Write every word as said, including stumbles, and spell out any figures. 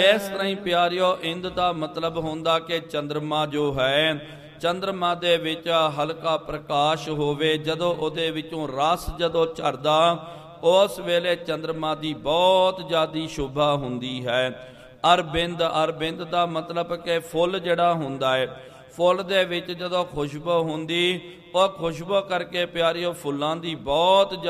ਇਸ ਤਰ੍ਹਾਂ ਹੀ ਪਿਆਰਿਓ ਇੰਦ ਦਾ ਮਤਲਬ ਹੁੰਦਾ ਕਿ ਚੰਦਰਮਾ ਜੋ ਹੈ, ਚੰਦਰਮਾ ਦੇ ਵਿੱਚ ਹਲਕਾ ਪ੍ਰਕਾਸ਼ ਹੋਵੇ, ਜਦੋਂ ਉਹਦੇ ਵਿੱਚੋਂ ਰਸ ਜਦੋਂ ਝਰਦਾ ਉਸ ਵੇਲੇ ਚੰਦਰਮਾ ਦੀ ਬਹੁਤ ਜ਼ਿਆਦਾ ਸ਼ੋਭਾ ਹੁੰਦੀ ਹੈ। ਅਰਬਿੰਦ, ਅਰਬਿੰਦ ਦਾ ਮਤਲਬ ਕਿ ਫੁੱਲ ਜਿਹੜਾ ਹੁੰਦਾ ਹੈ, ਫੁੱਲ ਦੇ ਵਿੱਚ ਜਦੋਂ ਖੁਸ਼ਬੂ ਹੁੰਦੀ, ਉਹ ਖੁਸ਼ਬੂ ਕਰਕੇ ਪਿਆਰਿਓ ਫੁੱਲਾਂ ਦੀ ਬਹੁਤ